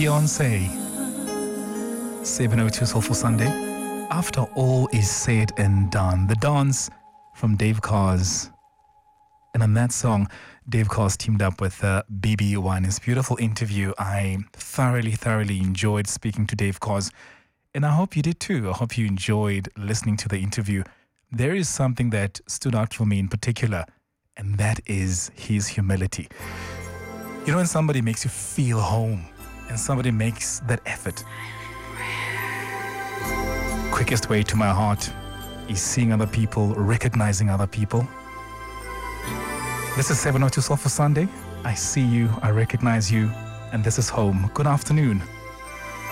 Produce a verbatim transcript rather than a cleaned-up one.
Beyonce. seven oh two Soulful Sunday. After all is said and done, the dance from Dave Cars. And on that song, Dave Cars teamed up with uh, B B one. His beautiful interview. I thoroughly, thoroughly enjoyed speaking to Dave Cars. And I hope you did too. I hope you enjoyed listening to the interview. There is something that stood out for me in particular, and that is his humility. You know, when somebody makes you feel home and somebody makes that effort, quickest way to my heart is seeing other people, recognizing other people. This is seven oh two Soulful Sunday. I see you, I recognize you, and this is home. Good afternoon.